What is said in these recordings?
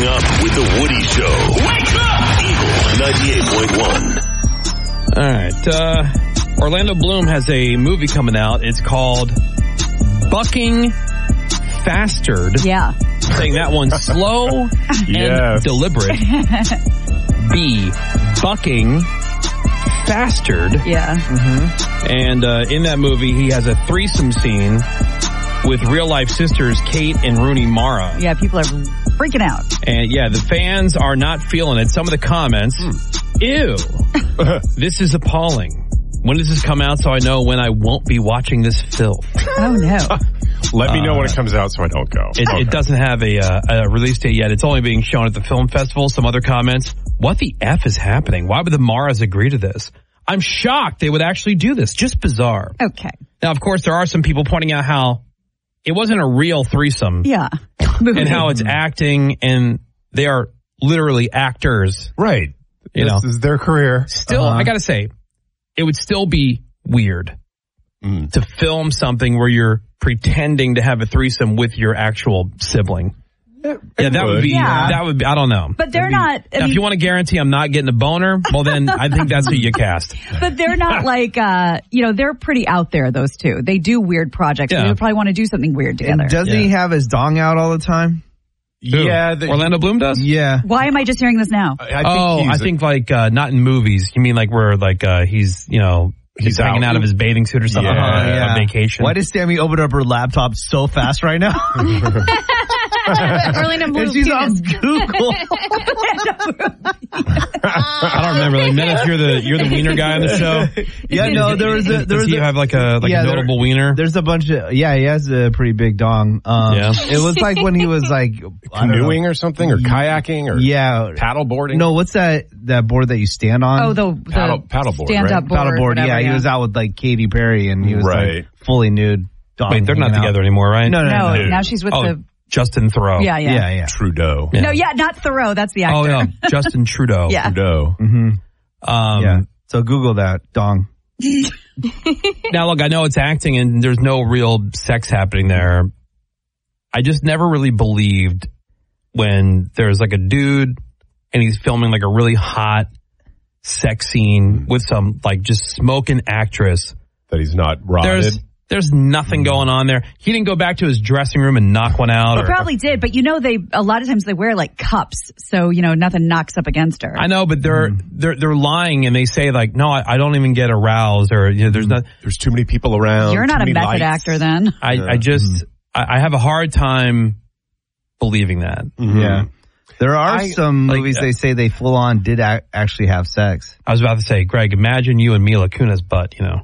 Waking up with the Woody Show. Wake up! Eagle 98.1. All right. Orlando Bloom has a movie coming out. It's called Bucking Fastered. Yeah. Saying that one slow and deliberate. B, Bucking Fastered. Yeah. Mm-hmm. And in that movie, he has a threesome scene with real-life sisters Kate and Rooney Mara. Yeah, people are freaking out. And yeah, the fans are not feeling it. Some of the comments, ew, this is appalling. When does this come out so I know when I won't be watching this filth? Oh, no. Let me know when it comes out so I don't go. It doesn't have a release date yet. It's only being shown at the film festival. Some other comments, what the F is happening? Why would the Maras agree to this? I'm shocked they would actually do this. Just bizarre. Okay. Now, of course, there are some people pointing out how it wasn't a real threesome. Yeah. And how it's acting, and they are literally actors. Right. This is their career. Still, I gotta say, it would still be weird to film something where you're pretending to have a threesome with your actual sibling. That would be, I don't know. But they're not. Now, if you want to guarantee I'm not getting a boner, well then I think that's who you cast. But they're not like, they're pretty out there, those two. They do weird projects. Yeah. They would probably want to do something weird together. And doesn't he have his dong out all the time? Yeah. Orlando Bloom does? Yeah. Why am I just hearing this now? I think like not in movies. You mean like where like he's, he's hanging out of his bathing suit or something on vacation. Why does Sammy open up her laptop so fast right now? Orlando Bloom. And she's on Google. I don't remember. Like, Menace, you're the wiener guy on the show. Yeah, no, does he have like a notable wiener? There's a bunch of he has a pretty big dong. It was like when he was like canoeing or something, or kayaking, or paddleboarding. No, what's that board that you stand on? Oh, the paddleboard, stand-up board. Paddleboard. Whatever, yeah, he was out with like Katy Perry, and he was like fully nude. Wait, they're not together anymore, right? No. Now she's with the Justin Thoreau. Yeah. Trudeau. No, not Thoreau. That's the actor. Oh, yeah. Justin Trudeau. Yeah. Trudeau. Mm-hmm. So Google that. Dong. Now, look, I know it's acting and there's no real sex happening there. I just never really believed when there's like a dude and he's filming like a really hot sex scene with some like just smoking actress. That he's not rotted. There's nothing going on there. He didn't go back to his dressing room and knock one out. He probably did, but they a lot of times they wear like cups, so nothing knocks up against her. I know, but they're lying and they say like, no, I don't even get aroused, or there's too many people around. You're not a method actor, then. I have a hard time believing that. Mm-hmm. Yeah. There are some movies they say they full on did actually have sex. I was about to say, Greg, imagine you and Mila Kunis' butt, Yeah.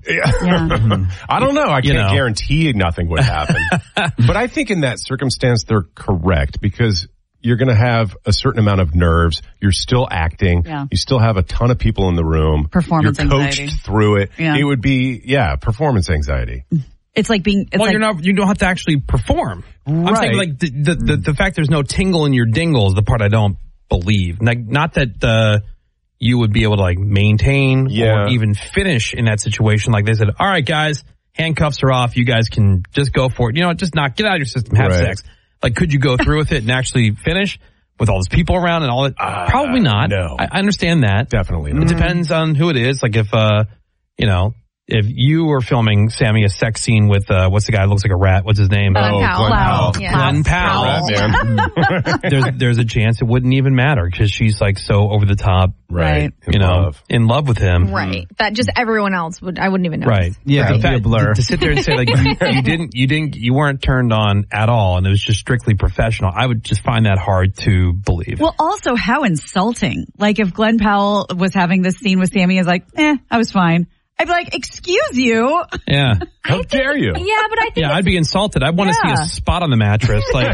I don't know. I can't guarantee nothing would happen. But I think in that circumstance, they're correct, because you're going to have a certain amount of nerves. You're still acting. Yeah. You still have a ton of people in the room. Performance You're coached anxiety. through it. Yeah. It would be, performance anxiety. It's like being. You don't have to actually perform. Right. I'm saying like the fact there's no tingle in your dingle is the part I don't believe. Like, not that you would be able to like maintain or even finish in that situation. Like they said, all right, guys, handcuffs are off. You guys can just go for it. Just get out of your system, have sex. Like, could you go through with it and actually finish with all those people around and all that? Probably not. No. I understand that. Definitely not. It depends on who it is. Like if you were filming, Sammy, a sex scene with, what's the guy who looks like a rat? What's his name? Glenn Powell. Glenn Powell. There's a chance it wouldn't even matter because she's like so over the top. Right. In love with him. Right. That just everyone else I wouldn't even know. Right. Yeah. But It'd be a blur. To sit there and say like you weren't turned on at all and it was just strictly professional, I would just find that hard to believe. Well, also how insulting. Like if Glenn Powell was having this scene with Sammy, is like, I was fine. I'd be like, excuse you. Yeah. How dare you? Yeah, but I think I'd be insulted. I want to see a spot on the mattress. Like,